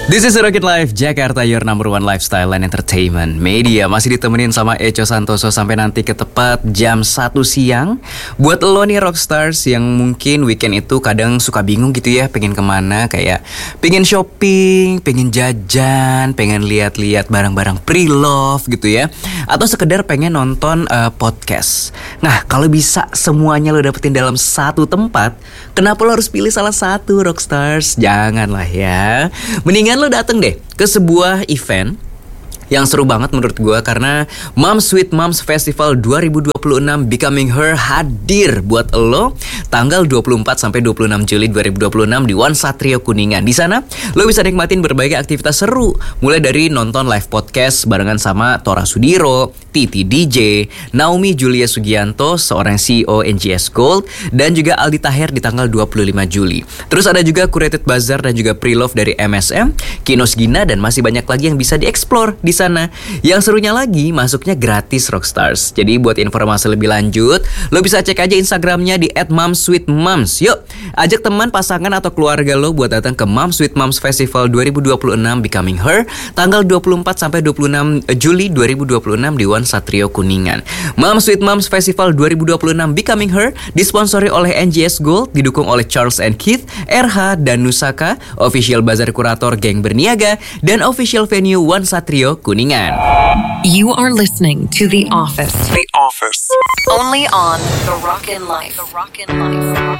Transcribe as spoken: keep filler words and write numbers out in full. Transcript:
This is Rocket Life Jakarta, your number one lifestyle and entertainment media. Masih ditemenin sama Echo Santoso sampai nanti ke tepat jam satu siang. Buat lo nih rockstars yang mungkin weekend itu kadang suka bingung gitu ya, pengen kemana, kayak pengen shopping, pengen jajan, pengen lihat-lihat barang-barang pre-love gitu ya, atau sekedar pengen nonton uh, podcast. Nah, kalau bisa semuanya lo dapetin dalam satu tempat, kenapa lo harus pilih salah satu rockstars? Janganlah ya. Mendingan lo dateng deh ke sebuah event yang seru banget menurut gue, karena Moms with Moms Festival dua ribu dua puluh enam Becoming Her hadir buat lo tanggal dua puluh empat sampai dua puluh enam Juli dua ribu dua puluh enam di One Satrio Kuningan. Di sana lo bisa nikmatin berbagai aktivitas seru, mulai dari nonton live podcast barengan sama Tora Sudiro, Titi D J, Naomi Julia Sugianto, seorang C E O N G S Gold, dan juga Aldi Taher di tanggal dua puluh lima Juli. Terus ada juga Curated Bazaar dan juga Pre-Love dari M S M, Kinos Gina, dan masih banyak lagi yang bisa dieksplor di sana. Yang serunya lagi, masuknya gratis rockstars. Jadi buat informasi lebih lanjut, lo bisa cek aja Instagramnya di et momswithmoms. Yuk, ajak teman, pasangan, atau keluarga lo buat datang ke Moms with Moms Festival dua ribu dua puluh enam Becoming Her tanggal dua puluh empat sampai dua puluh enam Juli dua ribu dua puluh enam di One Satrio Kuningan. Moms with Moms Festival dua ribu dua puluh enam Becoming Her disponsori oleh N G S Gold, didukung oleh Charles and Keith, R H dan Nusaka, official bazar kurator Geng Berniaga, dan official venue One Satrio Kuningan. You are listening to The Office. The Office. Only on The Rockin' Life. The Rockin' Life.